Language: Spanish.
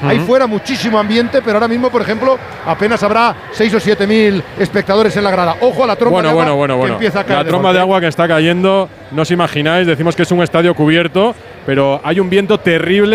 Ahí fuera muchísimo ambiente, pero ahora mismo, por ejemplo, apenas habrá 6 o 7 mil espectadores en la grada. Ojo a la tromba de agua que empieza a caer. La tromba de agua que está cayendo, no os imagináis, decimos que es un estadio cubierto, pero hay un viento terrible.